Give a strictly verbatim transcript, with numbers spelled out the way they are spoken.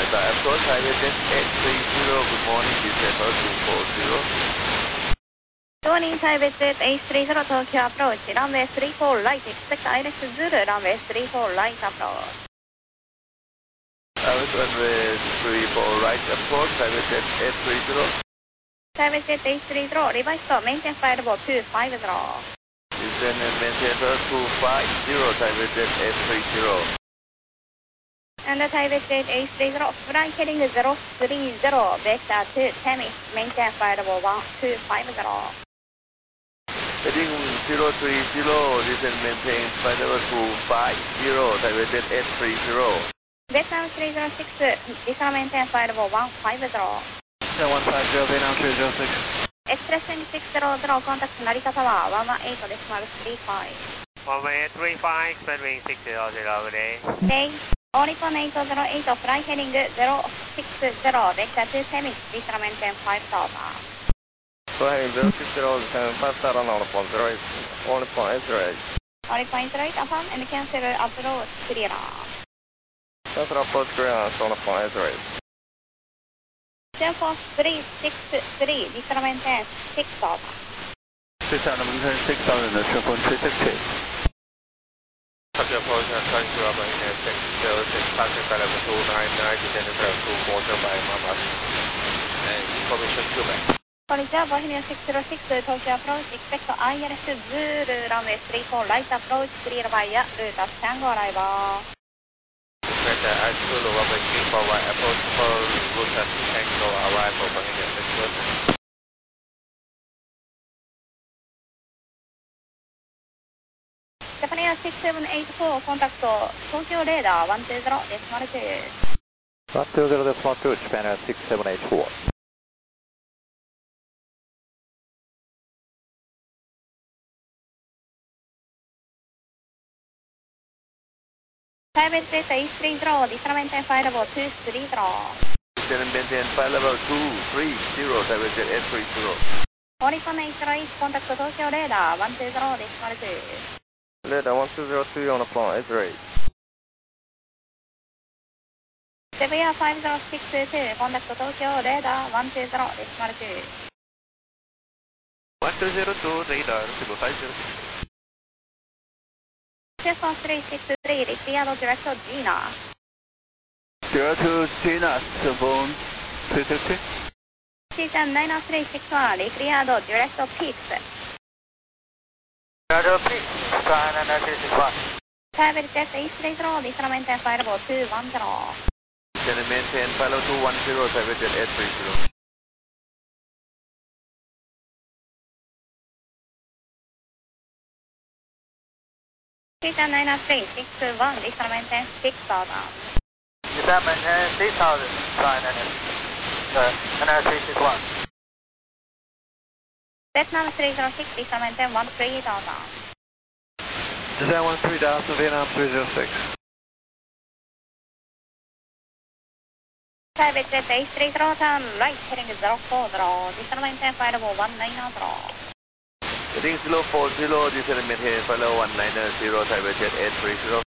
Delta approach, highway jet eight three zero, good morning, December two four zero. Good morning, highway jet eight three zero, Tokyo approach, runway three four right, expect I L S Zulu, runway three four right approach. I was runway three four right approach, highway jet eight three zero. Highway jet eight three zero, revise to maintain flight level two five zero. Descend and maintain two five zero, highway jet eight three zero. And the highway jet eight three zero, fly heading zero three zero, vector two, Temis, maintain flight level one two five zero. Heading zero three zero, descend maintain flight level two five zero, highway jet eight three zero. Vietnam three zero six, descend maintain flight level one five zero. one five zero, Vietnam three zero six. Express six zero zero, contact Narita Tower, one one eight decimal three five. one one eight three five, expect wing six zero zero, good day. Day, Oricon eight zero eight, fly heading zero six zero, vector two, Temis, descend maintain five thousand. Flying zero six zero, descend five thousand on upon zero eight, on upon eight zero eight. Oricon eight zero eight, affirm and cancel approach clearance. Cancel approach clearance on upon eight zero eight. Zero four three six three, descend maintain six thousand. Descend maintain six thousand, zero four three six three. Tokyo approach, trying to up in six zero six, passing flight level two nine nine, descending flight level two four zero by Mama. And information Quebec. Korea, Bohemia six zero six, Tokyo approach, expect I L S Zulu, runway three four right approach, clear via route as Tango arrival. Expect I Zulu, runway three four right approach for route as Tango arrival, Bohemia six zero six. Japan Air six seven eight four, contact Tokyo radar one two zero, decimal two. one two zero, decimal two, Japan Air six seven eight four. Highway jet eight three zero, descend maintain flight level two three zero. Descend maintain flight level two three zero, highway jet eight three zero. Oricon eight zero eight, contact Tokyo radar one two zero, decimal two. Radar one two zero three on upon eight zero eight. Sevilla five zero six two, contact Tokyo radar one two zero, decimal two. one two zero two, radar five zero six. Cessna three six three, Ricciardo direct to Gina. zero two Gina, phone three six three. Season nine three six one, Ricciardo direct to Peaks. Ricciardo Peaks, nine three six one. Highway jet eight three zero, descend maintain flight level two one zero. Descend maintain flight level two one zero, highway jet eight three zero. Season nine three six one, descend maintain six thousand. Descend maintain six thousand, nine three six one. Vietnam three zero six, descend maintain one three thousand. Descend one three thousand, Vietnam three zero six. Highway jet eight three zero, turn right, heading zero four zero, descend maintain flight level one nine zero. Heading zero four zero, descend maintain flight level one nine zero, highway jet eight three zero.